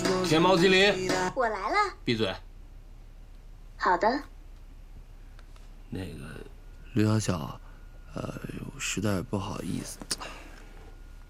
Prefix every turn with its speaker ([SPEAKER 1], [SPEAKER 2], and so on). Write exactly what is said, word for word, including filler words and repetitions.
[SPEAKER 1] 天猫精灵，
[SPEAKER 2] 我来了。
[SPEAKER 1] 闭嘴。
[SPEAKER 2] 好的。
[SPEAKER 3] 那个刘小小，呃，实在不好意思。